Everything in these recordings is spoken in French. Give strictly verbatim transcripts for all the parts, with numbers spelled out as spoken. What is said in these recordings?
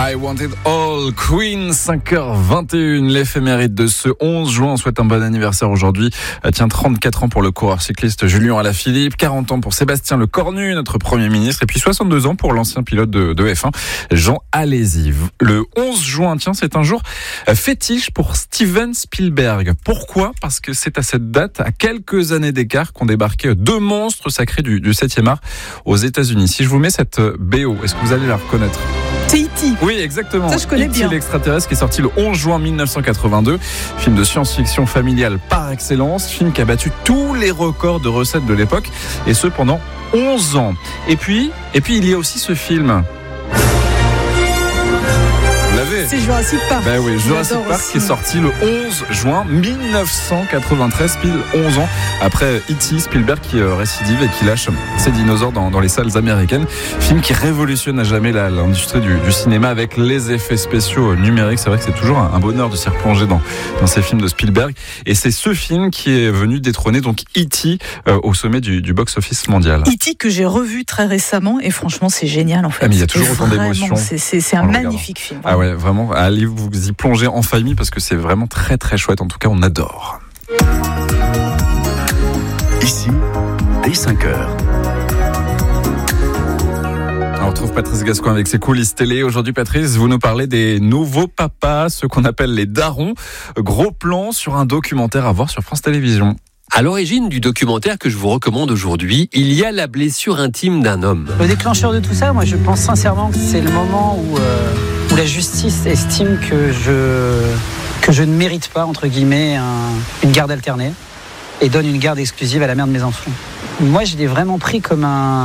I Want It All, Queen, cinq heures vingt et une, l'éphéméride de ce onze juin. On souhaite un bon anniversaire aujourd'hui. Tiens, trente-quatre ans pour le coureur cycliste Julien Alaphilippe, quarante ans pour Sébastien Lecornu, notre Premier ministre, et puis soixante-deux ans pour l'ancien pilote de, de F un, Jean Alesi. Le onze juin, tiens, c'est un jour fétiche pour Steven Spielberg. Pourquoi ? Parce que c'est à cette date, à quelques années d'écart, qu'ont débarqué deux monstres sacrés du, du septième art aux États-Unis. Si je vous mets cette B O, est-ce que vous allez la reconnaître ? C'est E T. Oui, exactement. Ça, je connais E T, bien. l'extraterrestre, qui est sorti le onze juin mille neuf cent quatre-vingt-deux. Film de science-fiction familiale par excellence. Film qui a battu tous les records de recettes de l'époque. Et ce, pendant onze ans. Et puis, et puis il y a aussi ce film. Vous l'avez ? C'est Jurassic Park. Ben oui, Jurassic J'adore Park aussi. qui est sorti le onze juin mille neuf cent quatre-vingt-treize, pile onze ans après E T, Spielberg qui euh, récidive et qui lâche ses dinosaures dans, dans les salles américaines. Film qui révolutionne à jamais la, l'industrie du, du cinéma avec les effets spéciaux numériques. C'est vrai que c'est toujours un, un bonheur de s'y replonger dans, dans ces films de Spielberg. Et c'est ce film qui est venu détrôner donc E T euh, au sommet du, du box-office mondial. E T que j'ai revu très récemment et franchement c'est génial en fait. Ah, mais il y a toujours Et autant vraiment, d'émotions. C'est, c'est, c'est un en le magnifique film. Ah ouais, vraiment, allez vous y plonger en famille parce que c'est vraiment très très chouette. En tout cas, on adore. Ici, dès cinq heures. On retrouve Patrice Gascoin avec ses coulisses télé. Aujourd'hui, Patrice, vous nous parlez des nouveaux papas, ceux qu'on appelle les darons. Gros plan sur un documentaire à voir sur France Télévisions. À l'origine du documentaire que je vous recommande aujourd'hui, il y a la blessure intime d'un homme. Le déclencheur de tout ça, moi je pense sincèrement que c'est le moment où, euh, où la justice estime que je, que je ne mérite pas, entre guillemets, un, une garde alternée et donne une garde exclusive à la mère de mes enfants. Moi je l'ai vraiment pris comme un,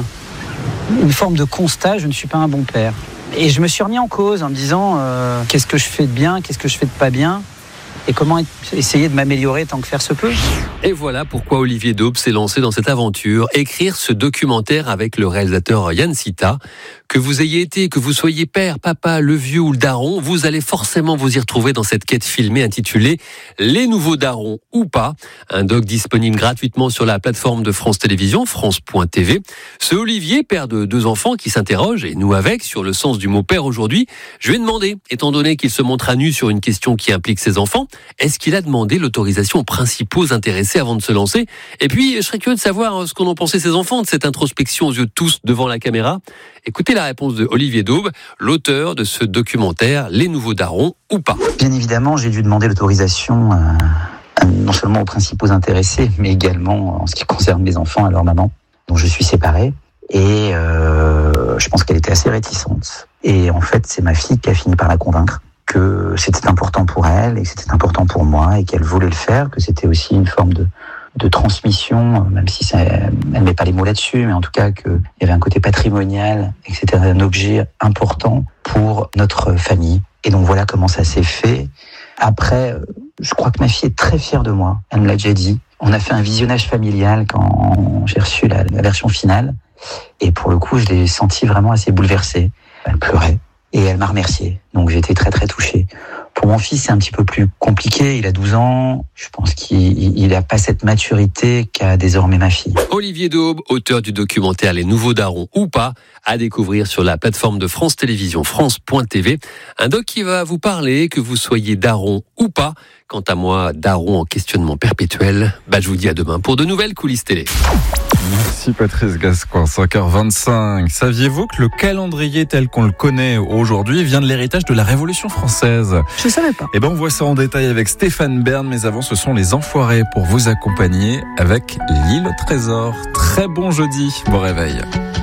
une forme de constat, je ne suis pas un bon père. Et je me suis remis en cause en me disant euh, qu'est-ce que je fais de bien, qu'est-ce que je fais de pas bien et comment essayer de m'améliorer tant que faire se peut. Et voilà pourquoi Olivier Daube s'est lancé dans cette aventure, écrire ce documentaire avec le réalisateur Yann Sita. Que vous ayez été, que vous soyez père, papa, le vieux ou le daron, vous allez forcément vous y retrouver dans cette quête filmée intitulée « Les nouveaux darons ou pas ». Un doc disponible gratuitement sur la plateforme de France Télévisions, France point T V. Ce Olivier, père de deux enfants, qui s'interroge, et nous avec, sur le sens du mot père aujourd'hui, je lui ai demandé, étant donné qu'il se montre à nu sur une question qui implique ses enfants, est-ce qu'il a demandé l'autorisation aux principaux intéressés avant de se lancer ? Et puis, je serais curieux de savoir ce qu'en ont pensé ses enfants de cette introspection aux yeux de tous devant la caméra. Écoutez la réponse de Olivier Daube, l'auteur de ce documentaire « Les nouveaux darons ou pas ». Bien évidemment, j'ai dû demander l'autorisation euh, euh, non seulement aux principaux intéressés, mais également en ce qui concerne mes enfants à leur maman, dont je suis séparé. Et euh, je pense qu'elle était assez réticente. Et en fait, c'est ma fille qui a fini par la convaincre que c'était important pour elle et que c'était important pour moi et qu'elle voulait le faire, que c'était aussi une forme de, de transmission, même si ça, elle ne met pas les mots là-dessus, mais en tout cas qu'il y avait un côté patrimonial et que c'était un objet important pour notre famille. Et donc voilà comment ça s'est fait. Après, je crois que ma fille est très fière de moi, elle me l'a déjà dit. On a fait un visionnage familial quand j'ai reçu la, la version finale et pour le coup, je l'ai sentie vraiment assez bouleversée. Elle pleurait. Et elle m'a remercié. Donc j'ai été très très touché. Pour mon fils, c'est un petit peu plus compliqué. Il a douze ans. Je pense qu'il n'a pas cette maturité qu'a désormais ma fille. Olivier Daube, auteur du documentaire « Les nouveaux darons ou pas », à découvrir sur la plateforme de France Télévisions, France point T V. Un doc qui va vous parler, que vous soyez daron ou pas. Quant à moi, daron en questionnement perpétuel, bah je vous dis à demain pour de nouvelles coulisses télé. Merci Patrice Gascoin, cinq heures vingt-cinq. Saviez-vous que le calendrier tel qu'on le connaît aujourd'hui vient de l'héritage de la Révolution française ? Je savais pas. Eh ben on voit ça en détail avec Stéphane Bern, mais avant ce sont les Enfoirés pour vous accompagner avec l'île au trésor. Très bon jeudi, bon réveil.